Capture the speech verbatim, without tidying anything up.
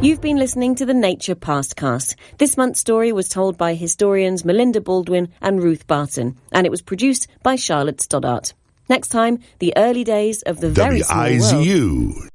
You've been listening to the Nature Pastcast. This month's story was told by historians Melinda Baldwin and Ruth Barton, and it was produced by Charlotte Stoddart. Next time, the early days of the very small world. W I Z U